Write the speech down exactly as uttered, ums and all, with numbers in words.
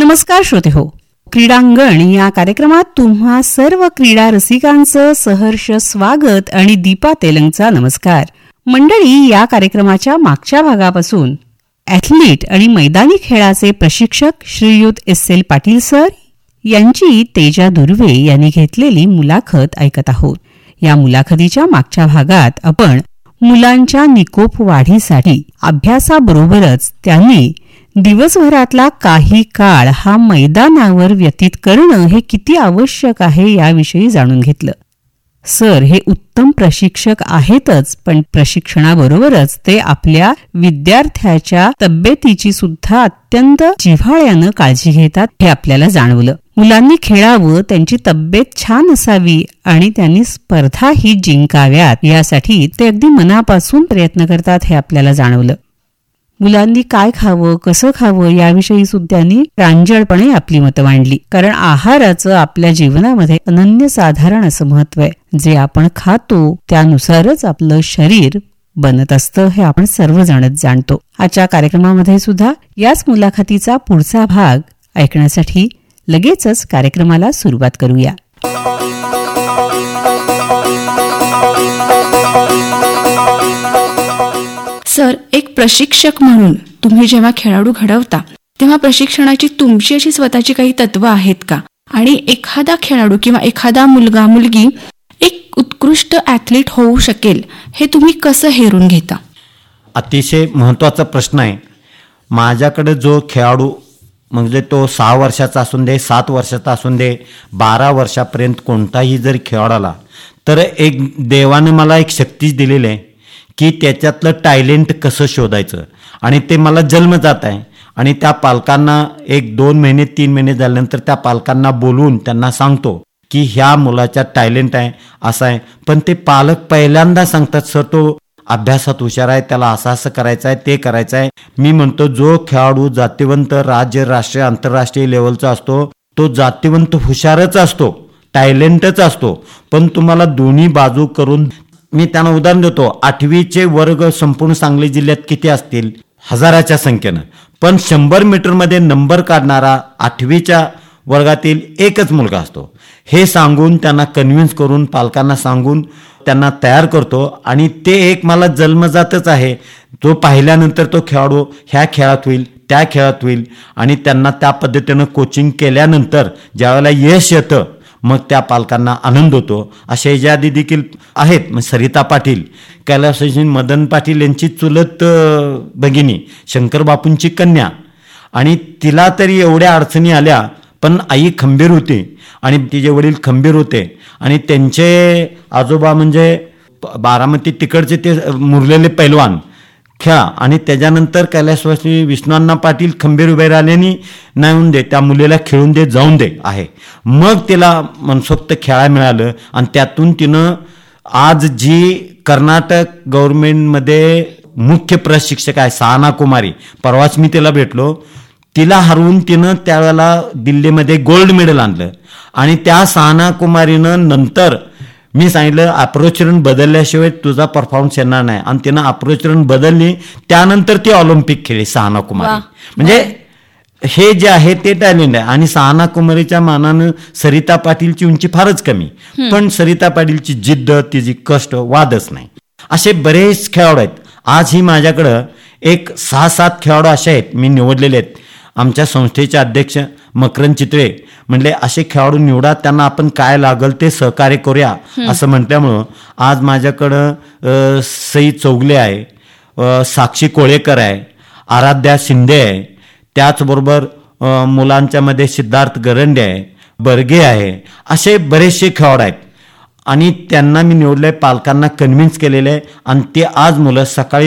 नमस्कार श्रोतेहो, क्रीडांगण या कार्यक्रमात तुम्हा सर्व क्रीडा रसिकांचं सहर्ष स्वागत आणि दीपा तेलंगचा नमस्कार. मंडळी, या कार्यक्रमाच्या मागच्या भागापासून ॲथलीट आणि मैदानी खेळाचे प्रशिक्षक श्रीयुत एस एल पाटील सर यांची तेजा दुर्वे यांनी घेतलेली मुलाखत ऐकत आहोत. या मुलाखतीच्या मागच्या भागात आपण मुलांच्या निकोप वाढीसाठी अभ्यासाबरोबरच त्यांनी दिवसभरातला काही काळ हा मैदानावर व्यतीत करणं हे किती आवश्यक आहे याविषयी जाणून घेतलं. सर हे उत्तम प्रशिक्षक आहेतच, पण प्रशिक्षणाबरोबरच ते आपल्या विद्यार्थ्याच्या तब्येतीची सुद्धा अत्यंत जिव्हाळ्यानं काळजी घेतात हे आपल्याला जाणवलं. मुलांनी खेळावं, त्यांची तब्येत छान असावी आणि त्यांनी स्पर्धाही जिंकाव्यात यासाठी ते अगदी मनापासून प्रयत्न करतात हे आपल्याला जाणवलं. मुलांनी काय खावं, कसं खावं याविषयी सुद्धा त्यांनी प्रांजळपणे आपली मतं मांडली. कारण आहाराचं आपल्या जीवनामध्ये अनन्यसाधारण असं महत्व आहे. जे आपण खातो त्यानुसारच आपलं शरीर बनत असतं हे आपण सर्वजणच जाणतो. आजच्या कार्यक्रमामध्ये सुद्धा याच मुलाखतीचा पुढचा भाग ऐकण्यासाठी लगेचच कार्यक्रमाला सुरुवात करूया. सर, एक प्रशिक्षक म्हणून तुम्ही जेव्हा खेळाडू घडवता तेव्हा प्रशिक्षणाची तुमची अशी स्वतःची काही तत्व आहेत का? आणि एखादा खेळाडू किंवा एखादा मुलगा मुलगी एक उत्कृष्ट ॲथलीट होऊ शकेल हे तुम्ही कसं हेरून घेता? अतिशय महत्त्वाचा प्रश्न आहे. माझ्याकडे जो खेळाडू म्हणजे तो सहा वर्षाचा असून दे, सात वर्षाचा असून दे, बारा वर्षापर्यंत कोणताही जर खेळाडू आला तर एक देवाने मला एक शक्तीच दिलेली आहे की त्याच्यातलं टॅलेंट कसं शोधायचं. आणि ते मला जन्म जात आहे. आणि त्या पालकांना एक दोन महिने तीन महिने झाल्यानंतर त्या पालकांना बोलवून त्यांना सांगतो की ह्या मुलाच्या टॅलेंट आहे, असं आहे. पण ते पालक पहिल्यांदा सांगतात, सर तो अभ्यासात हुशार आहे, त्याला असं असं करायचं आहे, ते करायचं आहे. मी म्हणतो जो खेळाडू जातीवंत राज्य राष्ट्रीय आंतरराष्ट्रीय लेवलचा असतो तो जातीवंत हुशारच असतो, टॅलेंटच असतो. पण तुम्हाला दोन्ही बाजू करून, मी त्यांना उदाहरण देतो, आठवीचे वर्ग संपूर्ण सांगली जिल्ह्यात किती असतील? हजाराच्या संख्येनं. पण शंभर मीटरमध्ये नंबर काढणारा आठवीच्या वर्गातील एकच मुलगा असतो. हे सांगून त्यांना कन्व्हिन्स करून पालकांना सांगून त्यांना तयार करतो. आणि ते एक मला जन्मजातच आहे. तो पाहिल्यानंतर तो खेळाडू ह्या खेळात होईल, त्या खेळात होईल. आणि त्यांना त्या पद्धतीनं कोचिंग केल्यानंतर ज्यावेळेला यश येतं मग त्या पालकांना आनंद होतो. अशा यादी देखील आहेत. मग सरिता पाटील, कैलासवासी मदन पाटील यांची चुलत भगिनी, शंकरबापूंची कन्या. आणि तिला तरी एवढ्या अडचणी आल्या पण आई खंबीर होती आणि तिचे वडील खंबीर होते. आणि त्यांचे आजोबा म्हणजे बारामती तिकडचे ते मुरलेले पैलवान खेळा. आणि त्याच्यानंतर कैलासवासी विष्णुअण्णा पाटील खंबीर उभे राहिल्याने नाही दे, त्या मुलीला खेळून दे, जाऊन दे आहे. मग तिला मनसोक्त खेळायला मिळालं. आणि त्यातून तिनं आज जी कर्नाटक गव्हर्नमेंटमध्ये मुख्य प्रशिक्षक आहे सहाना कुमारी, परवाच मी तिला भेटलो, तिला हरवून तिनं त्यावेळेला दिल्लीमध्ये गोल्ड मेडल आणलं. आणि त्या सहाना कुमारीनं नंतर मी सांगितलं अप्रोच रन बदलल्याशिवाय तुझा परफॉर्मन्स येणार नाही. आणि तिनं अप्रोच रन बदलली, त्यानंतर ती ऑलिम्पिक खेळली सहाना कुमारी. म्हणजे हे जे आहे ते टॅलेंट आहे. आणि सहाना कुमारीच्या मानानं सरिता पाटीलची उंची फारच कमी, पण सरिता पाटीलची जिद्द, तिची कष्ट वादच नाही. असे बरेच खेळाडू आहेत. आज ही माझ्याकडं एक सहा सात खेळाडू असे आहेत मी निवडलेले आहेत. आमच्या संस्थेचे अध्यक्ष मकरंद चितळे म्हणले असे खेळाडू निवडा, त्यांना आपण काय लागल ते सहकार्य करूया असं म्हटल्यामुळं आज माझ्याकडं सई चौगले आहे, साक्षी कोळेकर आहे, आराध्या शिंदे आहे, त्याचबरोबर मुलांच्यामध्ये सिद्धार्थ गरंडे आहे, बर्गे आहे. असे बरेचसे खेळाडू आहेत. आणि त्यांना मी निवडले, पालकांना कन्व्हिन्स केलेले आहे. आणि ते आज मुलं सकाळी